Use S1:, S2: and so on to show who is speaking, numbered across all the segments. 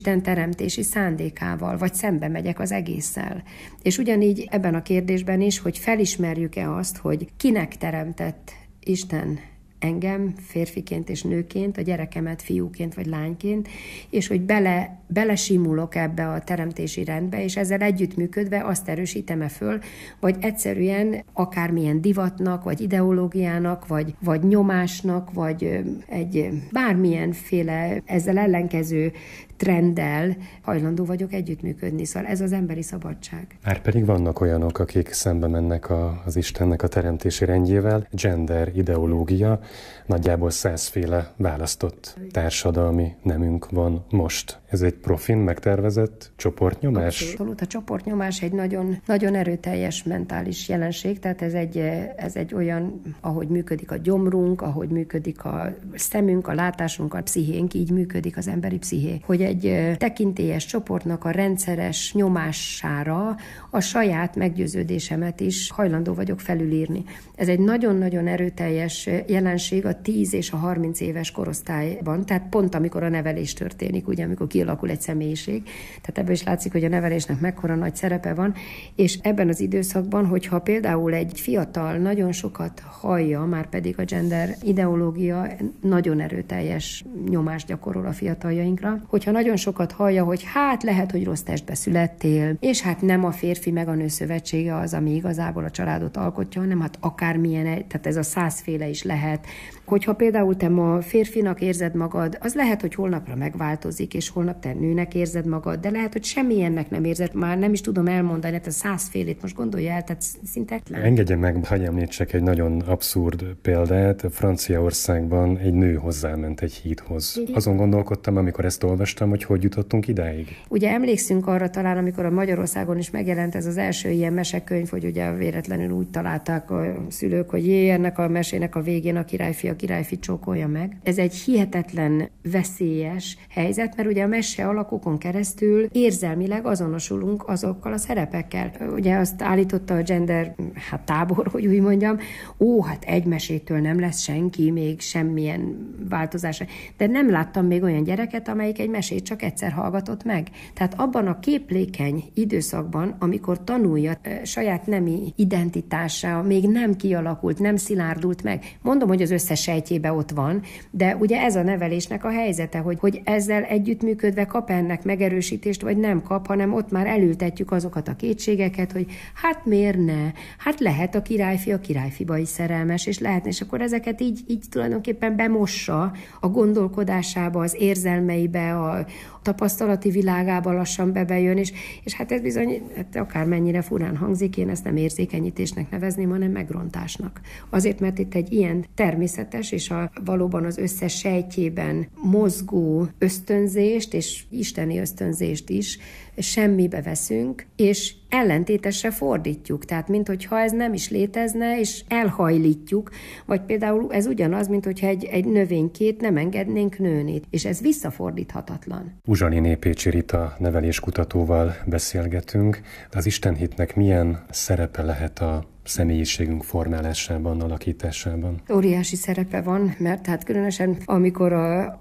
S1: Isten teremtési szándékával, vagy szembe megyek az egésszel. És ugyanígy ebben a kérdésben is, hogy felismerjük-e azt, hogy kinek teremtett Isten engem férfiként és nőként, a gyerekemet fiúként vagy lányként, és hogy belesimulok ebbe a teremtési rendbe, és ezzel együttműködve azt erősítem-e föl, vagy egyszerűen akármilyen divatnak, vagy ideológiának, vagy nyomásnak, vagy egy bármilyenféle ezzel ellenkező trenddel hajlandó vagyok együttműködni. Szóval ez az emberi szabadság.
S2: Márpedig vannak olyanok, akik szembe mennek az Istennek a teremtési rendjével. Gender ideológia, nagyjából 100 féle választott társadalmi nemünk van most. Ez egy profin megtervezett csoportnyomás?
S1: Abszolút. A csoportnyomás egy nagyon, nagyon erőteljes mentális jelenség, tehát ez egy olyan, ahogy működik a gyomrunk, ahogy működik a szemünk, a látásunk, a pszichénk, így működik az emberi psziché. Hogy egy tekintélyes csoportnak a rendszeres nyomására a saját meggyőződésemet is hajlandó vagyok felülírni. Ez egy nagyon-nagyon erőteljes jelenség a 10 és a 30 éves korosztályban, tehát pont amikor a nevelés történik, ugye, amikor kialakul egy személyiség. Tehát ebből is látszik, hogy a nevelésnek mekkora nagy szerepe van, és ebben az időszakban, hogyha például egy fiatal nagyon sokat hallja, már pedig a gender ideológia nagyon erőteljes nyomást gyakorol a fiataljainkra, hogyha nagyon sokat hallja, hogy hát lehet, hogy rossz testbe születtél, és hát nem a férfi meg a nő szövetsége az, ami igazából a családot alkotja, hanem hát akármilyen, tehát ez a 100 féle is lehet. Hogyha például te ma férfinak érzed magad, az lehet, hogy holnapra megváltozik, és holnap te nőnek érzed magad, de lehet, hogy semmilyennek nem érzed, már nem is tudom elmondani, hát a 100 félét most gondolj el, tehát szintetlen.
S2: Engedje meg, hagyj említsek egy nagyon abszurd példát. Franciaországban egy nő hozzáment egy hídhoz. Igen. Azon gondolkodtam, amikor ezt olvastam, hogy jutottunk idáig.
S1: Ugye emlékszünk arra talán, amikor a Magyarországon is megjelent ez az első ilyen mesekönyv, hogy ugye véletlenül úgy találták a szülők, hogy ennek a mesének a végén a királyfi csókolja meg. Ez egy hihetetlen veszélyes helyzet, mert ugye a mese alakokon keresztül érzelmileg azonosulunk azokkal a szerepekkel. Ugye azt állította a gender tábor, hogy úgy mondjam, hát egy mesétől nem lesz senki, még semmilyen változás. De nem láttam még olyan gyereket, amelyik egy mesét csak egyszer hallgatott meg. Tehát abban a képlékeny időszakban, amikor tanulja saját nemi identitása, még nem kialakult, nem szilárdult meg. Mondom, hogy az összes sejtjébe ott van, de ugye ez a nevelésnek a helyzete, hogy ezzel együttműködve kap ennek megerősítést, vagy nem kap, hanem ott már elültetjük azokat a kétségeket, hogy hát miért ne? Hát lehet a királyfiba is szerelmes, és lehetne, és akkor ezeket így tulajdonképpen bemossa a gondolkodásába, az érzelmeibe, a tapasztalati világába lassan bejön, és hát ez bizony, akármennyire furán hangzik, én ezt nem érzékenyítésnek nevezném, hanem megrontásnak. Azért, mert itt egy ilyen természetes, és valóban az összes sejtjében mozgó ösztönzést, és isteni ösztönzést is semmibe veszünk, és ellentétesre fordítjuk. Tehát, minthogyha ez nem is létezne, és elhajlítjuk, vagy például ez ugyanaz, minthogyha egy növénykét nem engednénk nőni, és ez visszafordíthatatlan.
S2: Uzsaliné Pécsi Rita neveléskutatóval beszélgetünk. Az istenhitnek milyen szerepe lehet a személyiségünk formálásában, alakításában?
S1: Óriási szerepe van, mert hát különösen amikor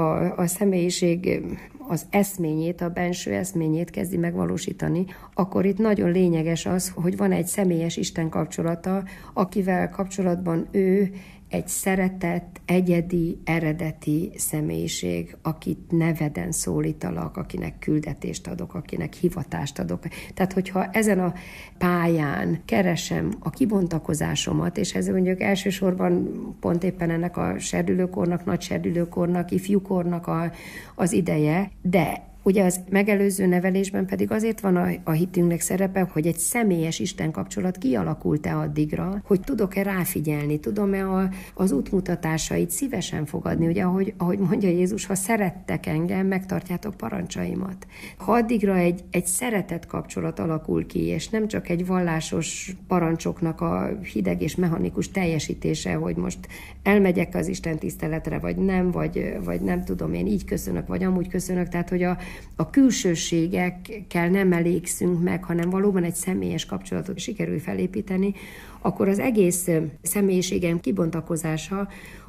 S1: a személyiség az eszményét, a benső eszményét kezdi megvalósítani, akkor itt nagyon lényeges az, hogy van egy személyes Isten kapcsolata, akivel kapcsolatban ő egy szeretett, egyedi, eredeti személyiség, akit neveden szólítalak, akinek küldetést adok, akinek hivatást adok. Tehát, hogyha ezen a pályán keresem a kibontakozásomat, és ez mondjuk elsősorban pont éppen ennek a serdülőkornak, nagy serdülőkornak, ifjúkornak az ideje, de ugye az megelőző nevelésben pedig azért van a hitünknek szerepe, hogy egy személyes Isten kapcsolat kialakult-e addigra, hogy tudok-e ráfigyelni, tudom-e az útmutatásait szívesen fogadni, ugye ahogy mondja Jézus, ha szerettek engem, megtartjátok parancsaimat. Ha addigra egy szeretet kapcsolat alakul ki, és nem csak egy vallásos parancsoknak a hideg és mechanikus teljesítése, hogy most elmegyek az Isten tiszteletre, vagy nem, vagy nem tudom, én így köszönök, vagy amúgy köszönök, tehát hogy a külsőségekkel nem elégszünk meg, hanem valóban egy személyes kapcsolatot sikerül felépíteni, akkor az egész személyiségem kibontakozása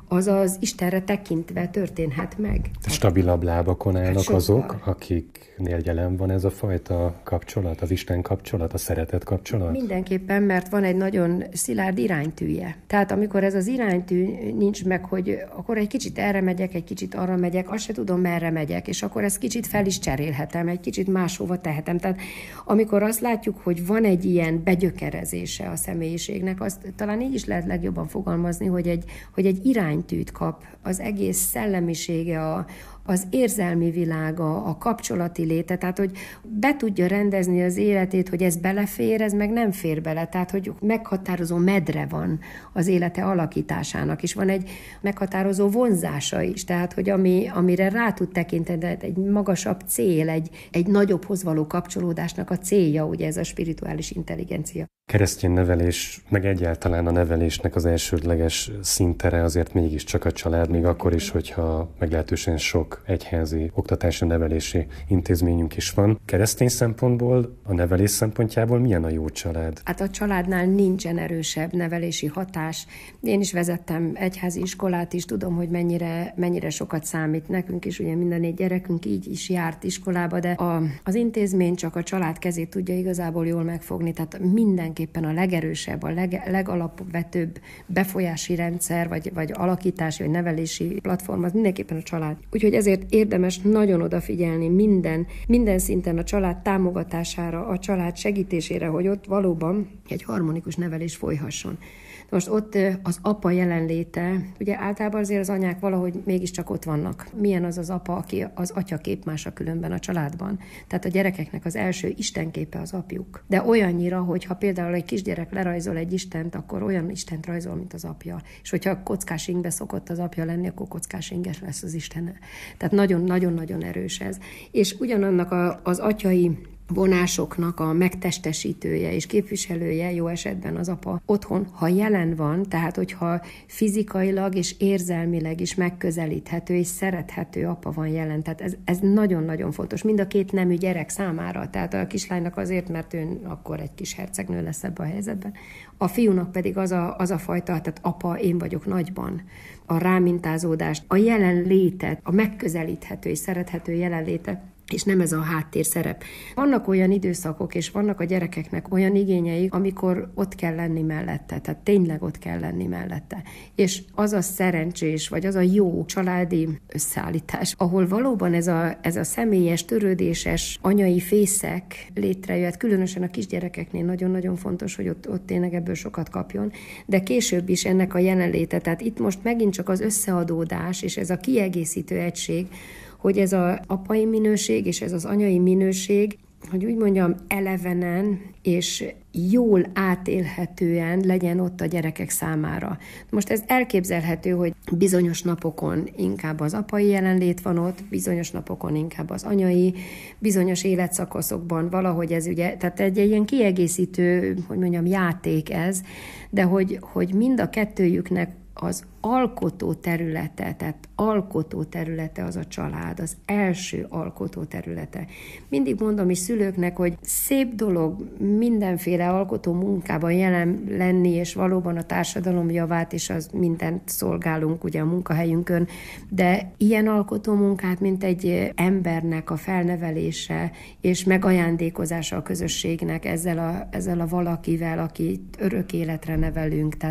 S1: az Istenre tekintve történhet meg.
S2: Stabilabb lábakon állnak azok, akiknél jelen van ez a fajta kapcsolat, az Isten kapcsolat, a szeretet kapcsolat?
S1: Mindenképpen, mert van egy nagyon szilárd iránytűje. Tehát amikor ez az iránytű nincs meg, hogy akkor egy kicsit erre megyek, egy kicsit arra megyek, azt se tudom, merre megyek, és akkor ezt kicsit fel is cserélhetem, egy kicsit máshova tehetem. Tehát amikor azt látjuk, hogy van egy ilyen begyökerezése a személyiségnek, azt talán így is lehet legjobban fogalmazni, hogy egy iránytűt kap az egész szellemisége, az érzelmi világa, a kapcsolati léte, tehát hogy be tudja rendezni az életét, hogy ez belefér, ez meg nem fér bele, tehát hogy meghatározó medre van az élete alakításának, és van egy meghatározó vonzása is, tehát hogy amire rá tud tekinteni, egy magasabb cél, egy nagyobbhoz való kapcsolódásnak a célja, ugye ez a spirituális intelligencia.
S2: Keresztény nevelés, meg egyáltalán a nevelésnek az elsődleges szintere azért mégiscsak a család, még akkor is, hogyha meglehetősen sok egyházi oktatási nevelési intézményünk is van. Keresztény szempontból, a nevelés szempontjából milyen a jó család?
S1: Hát a családnál nincsen erősebb nevelési hatás. Én is vezettem egyházi iskolát is, tudom, hogy mennyire sokat számít nekünk is, ugye minden 4 gyerekünk így is járt iskolába, de az intézmény csak a család kezét tudja igazából jól megfogni, tehát mindenképpen a legerősebb, a legalapvetőbb befolyási rendszer, vagy alakítási, vagy nevelési platform, az mindenképpen a család. Úgyhogy ezért érdemes nagyon odafigyelni minden szinten a család támogatására, a család segítésére, hogy ott valóban egy harmonikus nevelés folyhasson. Most ott az apa jelenléte, ugye általában azért az anyák valahogy mégiscsak ott vannak. Milyen az az apa, aki az atyaképmása különben a családban. Tehát a gyerekeknek az első istenképe az apjuk. De olyannyira, hogyha például egy kisgyerek lerajzol egy istent, akkor olyan istent rajzol, mint az apja. És hogyha kockás ingbe szokott az apja lenni, akkor kockás inges lesz az Istene. Tehát nagyon-nagyon erős ez. És ugyanannak az atyai vonásoknak a megtestesítője és képviselője jó esetben az apa otthon, ha jelen van, tehát hogyha fizikailag és érzelmileg is megközelíthető és szerethető apa van jelen. Tehát ez nagyon-nagyon fontos. Mind a két nemű gyerek számára. Tehát a kislánynak azért, mert ő akkor egy kis hercegnő lesz ebben a helyzetben. A fiúnak pedig az a fajta, tehát apa, én vagyok nagyban. A rámintázódást, a jelenlétet, a megközelíthető és szerethető jelenlétet, és nem ez a háttérszerep. Vannak olyan időszakok, és vannak a gyerekeknek olyan igényeik, amikor ott kell lenni mellette, tehát tényleg ott kell lenni mellette. És az a szerencsés, vagy az a jó családi összeállítás, ahol valóban ez a személyes, törődéses anyai fészek létrejött, különösen a kisgyerekeknél nagyon-nagyon fontos, hogy ott tényleg ebből sokat kapjon, de később is ennek a jelenléte, tehát itt most megint csak az összeadódás, és ez a kiegészítő egység, hogy ez az apai minőség és ez az anyai minőség, hogy úgy mondjam, elevenen és jól átélhetően legyen ott a gyerekek számára. Most ez elképzelhető, hogy bizonyos napokon inkább az apai jelenlét van ott, bizonyos napokon inkább az anyai, bizonyos életszakaszokban valahogy ez ugye, tehát egy ilyen kiegészítő, hogy mondjam, játék ez, de hogy mind a kettőjüknek az alkotó területe, tehát alkotó területe az a család, az első alkotó területe. Mindig mondom is szülőknek, hogy szép dolog mindenféle alkotó munkában jelen lenni, és valóban a társadalom javát, és az mindent szolgálunk ugye a munkahelyünkön, de ilyen alkotó munkát, mint egy embernek a felnevelése, és megajándékozása a közösségnek ezzel a valakivel, akit örök életre nevelünk, tehát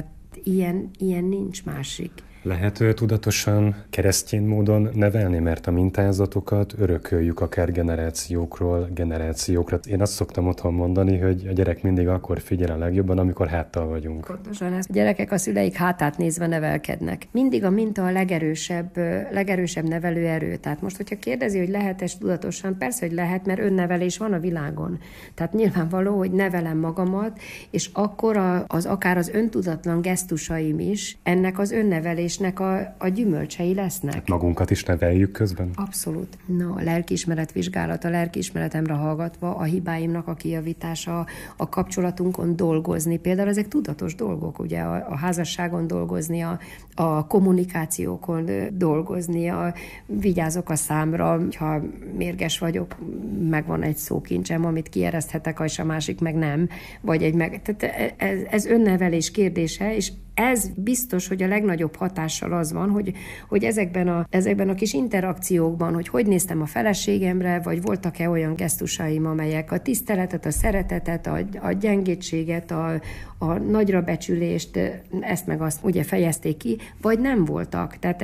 S1: ilyen nincs másik.
S2: Lehet tudatosan keresztény módon nevelni, mert a mintázatokat örököljük akár generációkról generációkra. Én azt szoktam otthon mondani, hogy a gyerek mindig akkor figyel a legjobban, amikor háttal vagyunk.
S1: Pontosan ez. A gyerekek a szüleik hátát nézve nevelkednek. Mindig a minta a legerősebb nevelőerő. Tehát most, hogyha kérdezi, hogy lehet-e tudatosan, persze, hogy lehet, mert önnevelés van a világon. Tehát nyilvánvaló, hogy nevelem magamat, és akkor akár az öntudatlan gesztusaim is ennek az önnevelésnek a gyümölcsei lesznek.
S2: Hát magunkat is neveljük közben?
S1: Abszolút. A lelkiismeretvizsgálat, a lelkiismeretemre hallgatva, a hibáimnak a kijavítása, a kapcsolatunkon dolgozni. Például ezek tudatos dolgok, ugye a házasságon dolgozni, a kommunikációkon dolgozni, vigyázok a számra, ha mérges vagyok, megvan egy szókincsem, amit kiereszthetek, és a másik meg nem, vagy tehát ez önnevelés kérdése, és ez biztos, hogy a legnagyobb hatással az van, hogy ezekben a kis interakciókban, hogy néztem a feleségemre, vagy voltak-e olyan gesztusaim, amelyek a tiszteletet, a szeretetet, a gyengétséget, a nagyra becsülést, ezt meg azt ugye fejezték ki, vagy nem voltak. Tehát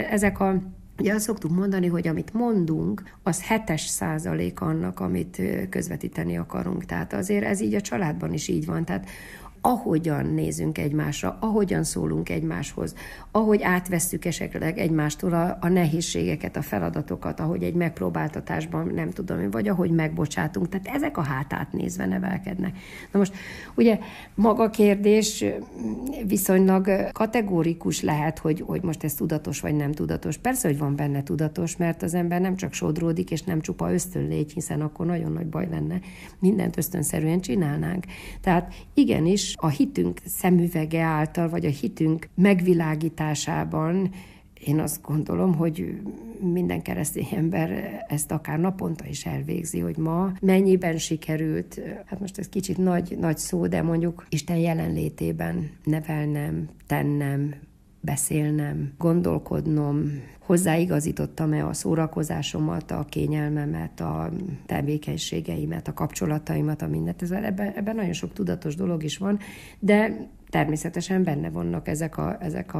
S1: ugye azt szoktuk mondani, hogy amit mondunk, az 7% annak, amit közvetíteni akarunk. Tehát azért ez így a családban is így van. Tehát ahogyan nézünk egymásra, ahogyan szólunk egymáshoz, ahogy átvesszük esetleg egymástól a nehézségeket, a feladatokat, ahogy egy megpróbáltatásban, nem tudom, vagy ahogy megbocsátunk. Tehát ezek a hátát nézve nevelkednek. Na most ugye maga kérdés viszonylag kategórikus lehet, hogy most ez tudatos vagy nem tudatos. Persze, hogy van benne tudatos, mert az ember nem csak sodródik, és nem csupa ösztönlégy, hiszen akkor nagyon nagy baj lenne. Mindent ösztönszerűen csinálnánk. Tehát igenis, a hitünk szemüvege által, vagy a hitünk megvilágításában én azt gondolom, hogy minden keresztény ember ezt akár naponta is elvégzi, hogy ma mennyiben sikerült, hát most ez kicsit nagy szó, de mondjuk Isten jelenlétében nevelnem, tennem, beszélnem, gondolkodnom, hozzáigazítottam-e a szórakozásomat, a kényelmemet, a tevékenységeimet, a kapcsolataimat, a mindent. Ebben nagyon sok tudatos dolog is van, de természetesen benne vannak ezek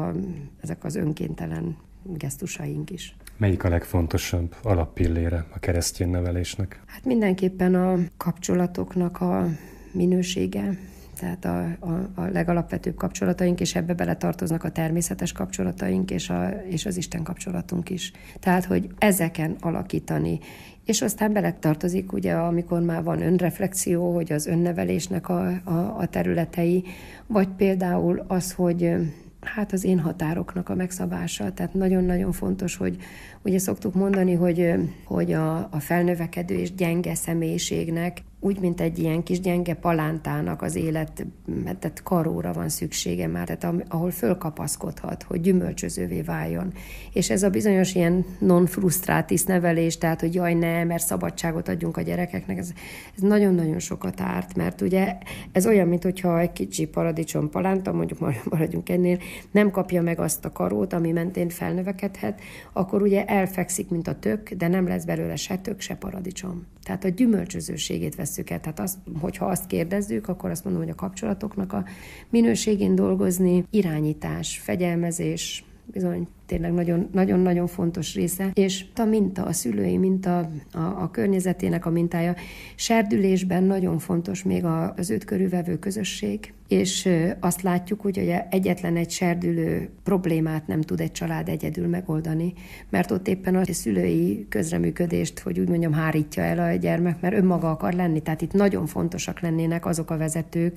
S1: az önkéntelen gesztusaink is.
S2: Melyik a legfontosabb alappillére a keresztény nevelésnek?
S1: Hát mindenképpen a kapcsolatoknak a minősége, tehát a legalapvetőbb kapcsolataink, és ebbe beletartoznak a természetes kapcsolataink, és az Isten kapcsolatunk is. Tehát, hogy ezeken alakítani. És aztán beletartozik, ugye, amikor már van önreflexió, hogy az önnevelésnek a területei, vagy például az, hogy hát az én határoknak a megszabása, tehát nagyon-nagyon fontos, hogy ugye szoktuk mondani, hogy a felnövekedő és gyenge személyiségnek úgy, mint egy ilyen kis gyenge palántának az élet, tehát karóra van szüksége már, tehát ahol fölkapaszkodhat, hogy gyümölcsözővé váljon. És ez a bizonyos ilyen non frustratis nevelés, tehát hogy jaj ne, mert szabadságot adjunk a gyerekeknek, ez nagyon-nagyon sokat árt, mert ugye ez olyan, mintha egy kicsi paradicsom palánta, mondjuk maradjunk ennél, nem kapja meg azt a karót, ami mentén felnövekedhet, akkor ugye elfekszik, mint a tök, de nem lesz belőle se tök, se paradicsom. Tehát a gyümölcsözőségét vesszük el. Tehát hogyha azt kérdezzük, akkor azt mondom, hogy a kapcsolatoknak a minőségén dolgozni, irányítás, fegyelmezés, bizony tényleg nagyon-nagyon fontos része, és a minta, a szülői minta, a környezetének a mintája. Serdülésben nagyon fontos még az őt körülvevő közösség, és azt látjuk, hogy egyetlen egy serdülő problémát nem tud egy család egyedül megoldani, mert ott éppen a szülői közreműködést, hogy úgy mondjam, hárítja el a gyermek, mert önmaga akar lenni. Tehát itt nagyon fontosak lennének azok a vezetők,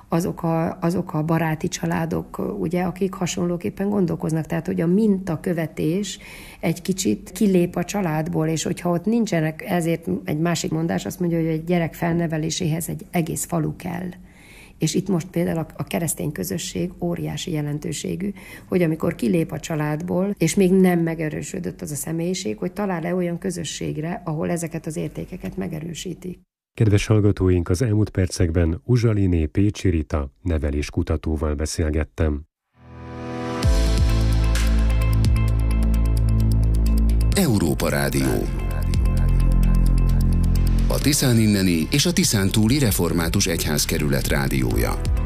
S1: azok a baráti családok, ugye, akik hasonlóképpen gondolkoznak. Tehát, hogy a mintakövetés egy kicsit kilép a családból, és hogyha ott nincsenek, ezért egy másik mondás azt mondja, hogy egy gyerek felneveléséhez egy egész falu kell. És itt most például a keresztény közösség óriási jelentőségű, hogy amikor kilép a családból, és még nem megerősödött az a személyiség, hogy talál-e olyan közösségre, ahol ezeket az értékeket megerősítik.
S2: Kedves hallgatóink, az elmúlt percekben Uzsaliné Pécsi Rita neveléskutatóval beszélgettem.
S3: Európa Rádió. A Tiszán inneni és a Tiszántúli Református Egyházkerület rádiója.